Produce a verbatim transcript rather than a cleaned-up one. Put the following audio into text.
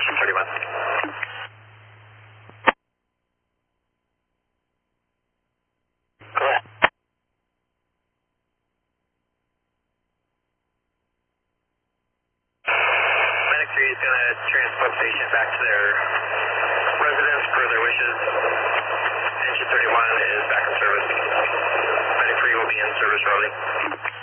Engine thirty-one. Go ahead. Medic three is going to transport patient back to their residence per their wishes. Engine thirty-one is back in service. Medic three will be in service shortly.